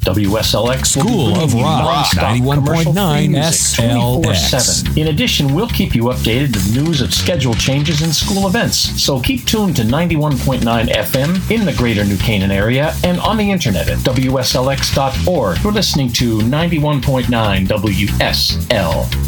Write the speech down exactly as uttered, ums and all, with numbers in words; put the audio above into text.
W S L X will be School of bringing you Rock, nonstop ninety-one point commercial-free nine music S L X. twenty-four seven. In addition, we'll keep you updated with news of schedule changes and school events. So keep tuned to ninety-one point nine F M in the greater New Canaan area and on the internet at W S L X dot org. You're listening to ninety-one point nine W S L.